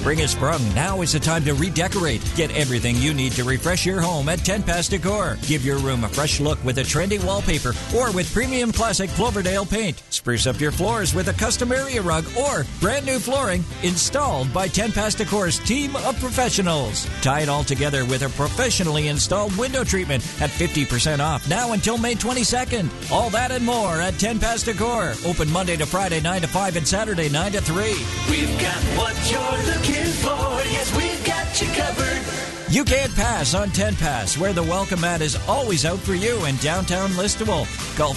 Spring has sprung. Now is the time to redecorate. Get everything you need to refresh your home at 10 Pass Decor. Give your room a fresh look with a trendy wallpaper or with premium classic Cloverdale paint. Spruce up your floors with a custom area rug or brand new flooring installed by 10 Pass Decor's team of professionals. Tie it all together with a professionally installed window treatment at 50% off now until May 22nd. All that and more at 10 Pass Decor. Open Monday to Friday 9 to 5 and Saturday 9 to 3. We've got what you're looking for. Yes, we've got you covered. You can't pass on 10 Pass, where the welcome mat is always out for you in downtown Listowel. Call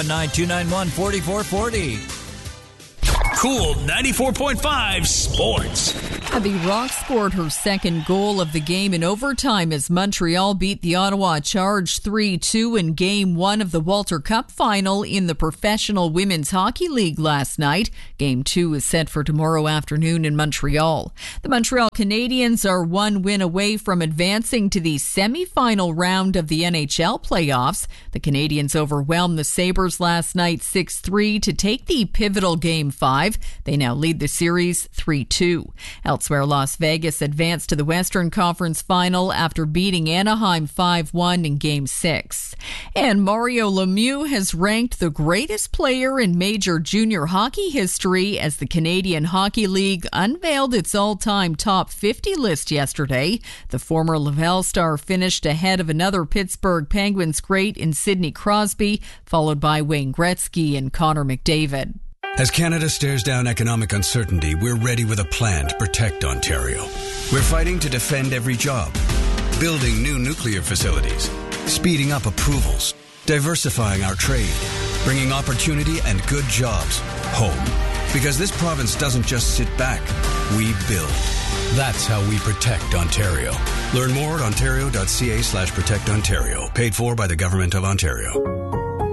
519-291-4440. Cool 94.5 Sports. The Rock scored her second goal of the game in overtime as Montreal beat the Ottawa Charge 3-2 in Game 1 of the Walter Cup final in the Professional Women's Hockey League last night. Game 2 is set for tomorrow afternoon in Montreal. The Montreal Canadiens are one win away from advancing to the semi-final round of the NHL playoffs. The Canadiens overwhelmed the Sabres last night 6-3 to take the pivotal Game 5. They now lead the series 3-2. Elsewhere, Las Vegas advanced to the Western Conference Final after beating Anaheim 5-1 in Game 6. And Mario Lemieux has ranked the greatest player in major junior hockey history as the Canadian Hockey League unveiled its all-time top 50 list yesterday. The former Laval star finished ahead of another Pittsburgh Penguins great in Sidney Crosby, followed by Wayne Gretzky and Connor McDavid. As Canada stares down economic uncertainty, we're ready with a plan to protect Ontario. We're fighting to defend every job, building new nuclear facilities, speeding up approvals, diversifying our trade, bringing opportunity and good jobs home. Because this province doesn't just sit back, we build. That's how we protect Ontario. Learn more at ontario.ca/protectontario. Paid for by the Government of Ontario.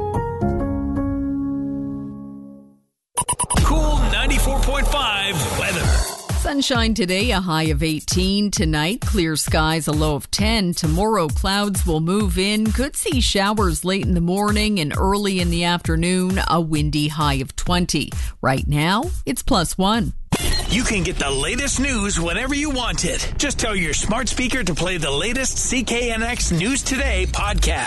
Cool 94.5 weather. Sunshine today, a high of 18. Tonight, clear skies, a low of 10. Tomorrow, clouds will move in. Could see showers late in the morning and early in the afternoon, a windy high of 20. Right now, it's +1. You can get the latest news whenever you want it. Just tell your smart speaker to play the latest CKNX News Today podcast.